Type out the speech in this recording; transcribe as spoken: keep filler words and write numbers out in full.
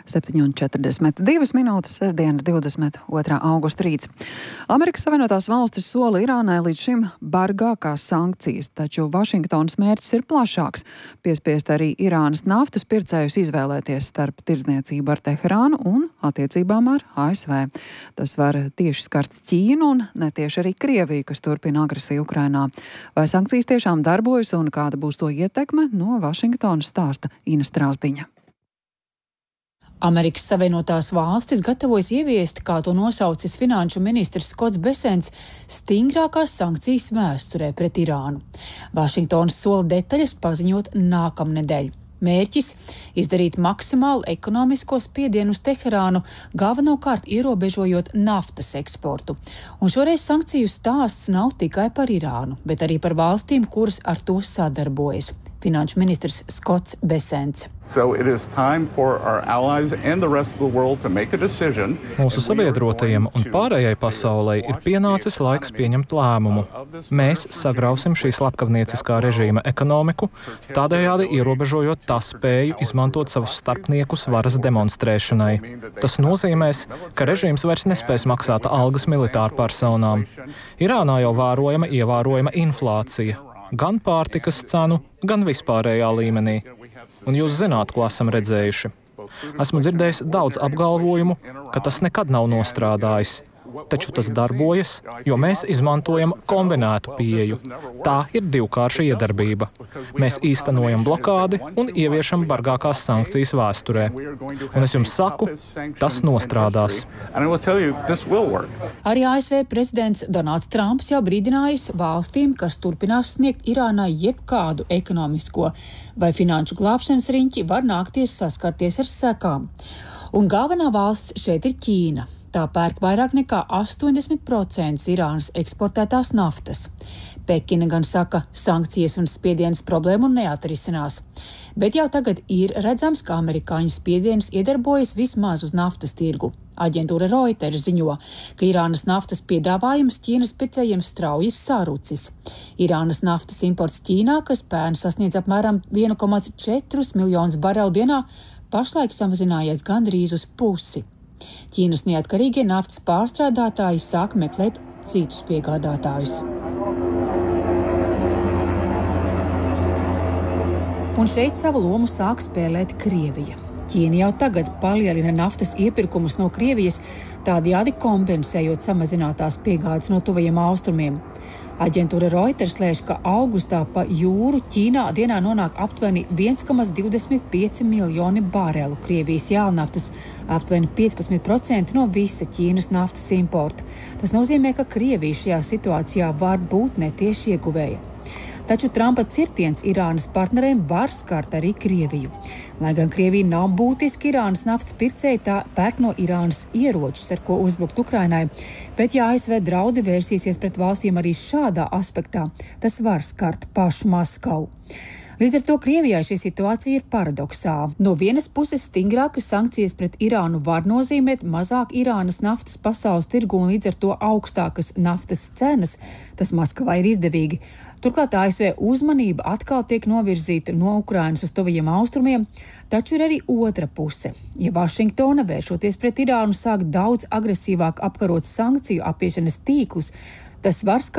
septiņi un četrdesmit divas minūtes, sestdienas divdesmit otrā augusta rīts. Amerikas Savienotās valstis sola Irānai līdz šim bargākās sankcijas, taču Vašingtonas mērķis ir plašāks - piespiest arī Irānas naftas pircējus izvēlēties starp tirdzniecību ar Teherānu un attiecībām ar A S V. Tas var tieši skart Ķīnu un netieši arī Krieviju, kas turpina agresiju Ukrainā. Vai sankcijas tiešām darbojas un kāda būs to ietekme, no Vašingtonas stāsta Ina Strāzdiņa. Amerikas Savienotās valstis gatavojas ieviest, kā to nosaucis finanšu ministrs Skots Besents, stingrākās sankcijas vēsturē pret Irānu. Vašingtonas sola detaļas paziņot nākamnedēļ. Mērķis – izdarīt maksimālu ekonomisko spiedienu uz Teherānu, galvenokārt ierobežojot naftas eksportu. Un šoreiz sankciju stāsts nav tikai par Irānu, bet arī par valstīm, kuras ar to sadarbojas. Finanšu ministrs Skots Besents. So it is time for our allies and the rest of the world to make a decision. Mūsu sabiedrotajiem un pārējai pasaulei ir pienācis laiks pieņemt lēmumu. Mēs sagrausim šī slepkavnieciskā režīma ekonomiku, tādējādi ierobežojot tā spēju izmantot savus starpniekus varas demonstrēšanai. Tas nozīmēs, ka režīms vairs nespēs maksāt algas militārpersonām. Irānā jau vērojama ievērojama inflācija. Gan pārtikas cenu, gan vispārējā līmenī. Un jūs zināt, ko esam redzējuši. Esmu dzirdējis daudz apgalvojumu, ka tas nekad nav nostrādājis. Taču tas darbojas, jo mēs izmantojam kombinētu pieeju. Tā ir divkārša iedarbība. Mēs īstenojam blokādi un ieviešam bargākās sankcijas vēsturē. Un es jums saku, tas nostrādās. Arī A S V prezidents Donalds Trumps jau brīdinājis valstīm, kas turpinās sniegt Irānai jebkādu ekonomisko vai finanšu glābšanas riņķi, var nākties saskarties ar sekām. Un galvenā valsts šeit ir Ķīna. Tā pērk vairāk nekā astoņdesmit procenti Irānas eksportētās naftas. Pekina gan saka, sankcijas un spiedienas problēmu neatrisinās. Bet jau tagad ir redzams, ka amerikāņu spiediens iedarbojas vismaz uz naftas tirgu. Aģentūra Reuters ziņo, ka Irānas naftas piedāvājums Ķīnas pircējiem strauji sarucis. Irānas naftas imports Ķīnā, kas pērn sasniedz apmēram viens komā četri miljonus barelu dienā, pašlaik samazinājies gandrīz uz pusi. Ķīnas neatkarīgie naftas pārstrādātāji sāk meklēt citus piegādātājus. Un šeit savu lomu sāk spēlēt Krievija. Ķīna jau tagad palielina naftas iepirkumus no Krievijas, tādējādi kompensējot samazinātās piegādes no tuvajiem austrumiem. Aģentūra Reuters lēš, ka augustā pa jūru Ķīnā dienā nonāk aptuveni viens komā divdesmit pieci miljoni barelu Krievijas jēlnaftas, aptuveni piecpadsmit procenti no visa Ķīnas naftas importa. Tas nozīmē, ka Krievija šajā situācijā var būt netieši ieguvēja. Taču Trumpa cirtiens Irānas partneriem var skart arī Krieviju. Lai gan Krievija nav būtiski Irānas naftas pircēji, tā pērk no Irānas ieročus, ar ko uzbrukt Ukrainai, bet ja A S V draudi vērsīsies pret valstīm arī šādā aspektā, tas var skart pašu Maskavu. Līdz ar to Krievijai šī situācija ir paradoksāla. No vienas puses stingrākas sankcijas pret Irānu var nozīmēt mazāk Irānas naftas pasaules tirgu un līdz ar to augstākas naftas cenas. Tas Maskavai ir izdevīgi. Turklāt A S V uzmanība atkal tiek novirzīta no Ukrainas uz tuvajiem austrumiem, taču ir arī otra puse. Ja Vašingtona, vēršoties pret Irānu, sāk daudz agresīvāk apkarot sankciju apiešanas tīklus, tas var skart